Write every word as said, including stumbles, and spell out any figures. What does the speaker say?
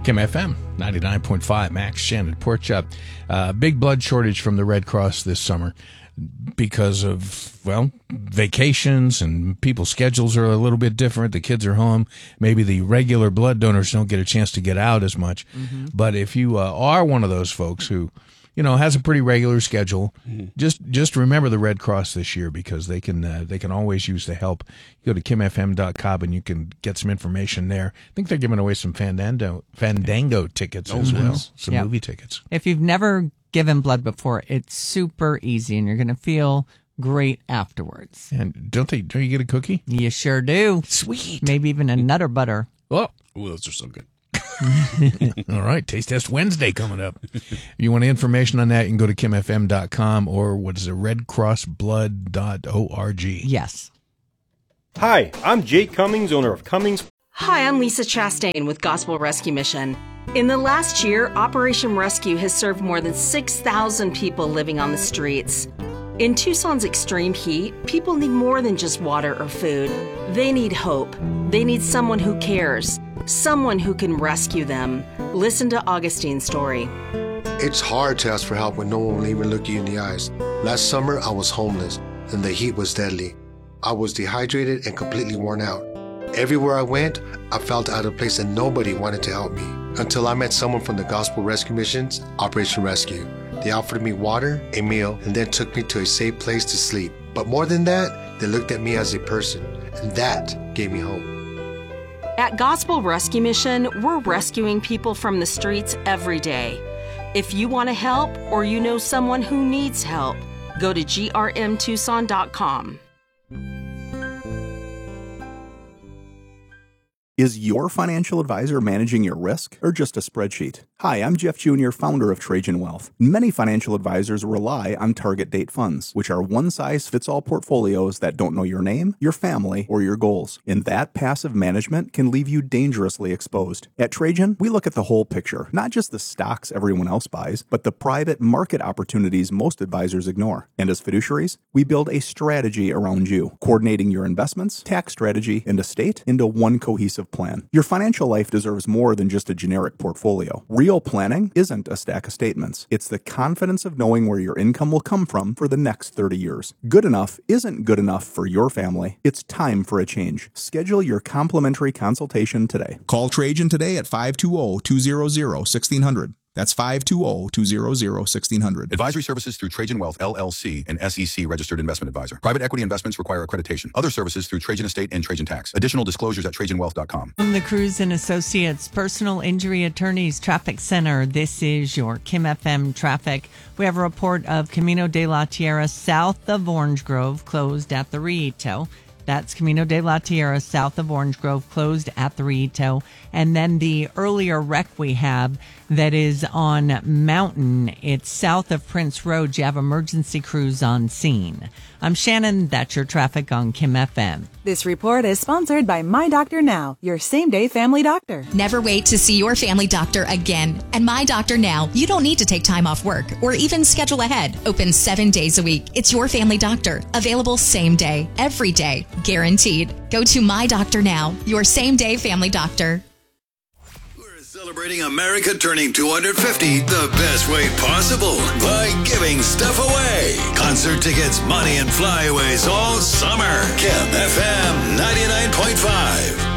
Kim F M, ninety-nine point five, Max Shannon, Pork Chop. Uh, big blood shortage from the Red Cross this summer because of, well, vacations and people's schedules are a little bit different. The kids are home. Maybe the regular blood donors don't get a chance to get out as much. Mm-hmm. But if you uh, are one of those folks who, you know, has a pretty regular schedule, mm-hmm. just just remember the Red Cross this year because they can uh, they can always use the help. You go to kim f m dot com and you can get some information there. I think they're giving away some Fandango Fandango tickets oh, as well, nice. some yep. movie tickets. If you've never given blood before, it's super easy, and you're going to feel great afterwards. And don't they? Don't you get a cookie? You sure do. Sweet. Maybe even a Nutter Butter. Oh, ooh, those are so good. All right, Taste Test Wednesday coming up. If you want information on that, you can go to kim f m dot com or what is it, red cross blood dot org. Yes. Hi, I'm Jake Cummings, owner of Cummings. Hi, I'm Lisa Chastain with Gospel Rescue Mission. In the last year, Operation Rescue has served more than six thousand people living on the streets. In Tucson's extreme heat, people need more than just water or food. They need hope. They need someone who cares. Someone who can rescue them. Listen to Augustine's story. It's hard to ask for help when no one will even look you in the eyes. Last summer, I was homeless, and the heat was deadly. I was dehydrated and completely worn out. Everywhere I went, I felt out of place and nobody wanted to help me. Until I met someone from the Gospel Rescue Mission's Operation Rescue. They offered me water, a meal, and then took me to a safe place to sleep. But more than that, they looked at me as a person, and that gave me hope. At Gospel Rescue Mission, we're rescuing people from the streets every day. If you want to help or you know someone who needs help, go to g r m tucson dot com. Is your financial advisor managing your risk or just a spreadsheet? Hi, I'm Jeff Junior, founder of Trajan Wealth. Many financial advisors rely on target date funds, which are one-size-fits-all portfolios that don't know your name, your family, or your goals. And that passive management can leave you dangerously exposed. At Trajan, we look at the whole picture, not just the stocks everyone else buys, but the private market opportunities most advisors ignore. And as fiduciaries, we build a strategy around you, coordinating your investments, tax strategy, and estate into one cohesive plan. Your financial life deserves more than just a generic portfolio. Real planning isn't a stack of statements. It's the confidence of knowing where your income will come from for the next thirty years. Good enough isn't good enough for your family. It's time for a change. Schedule your complimentary consultation today. Call Trajan today at five two zero, two zero zero, one six zero zero. That's five two zero, two zero zero, one six zero zero. Advisory services through Trajan Wealth, L L C, an S E C registered investment advisor. Private equity investments require accreditation. Other services through Trajan Estate and Trajan Tax. Additional disclosures at trajan wealth dot com. From the Cruz and Associates Personal Injury Attorneys Traffic Center, this is your Kim F M traffic. We have a report of Camino de la Tierra south of Orange Grove closed at the Rito. That's Camino de la Tierra south of Orange Grove closed at the Rito. And then the earlier wreck we have that is on Mountain, it's south of Prince Road. You have emergency crews on scene. I'm Shannon. That's your traffic on Kim F M. This report is sponsored by My Doctor Now, your same-day family doctor. Never wait to see your family doctor again. At My Doctor Now, you don't need to take time off work or even schedule ahead. Open seven days a week. It's your family doctor. Available same day, every day, guaranteed. Go to My Doctor Now, your same-day family doctor. Celebrating America turning two hundred fifty the best way possible by giving stuff away. Concert tickets, money, and flyaways all summer. Kim F M ninety-nine point five.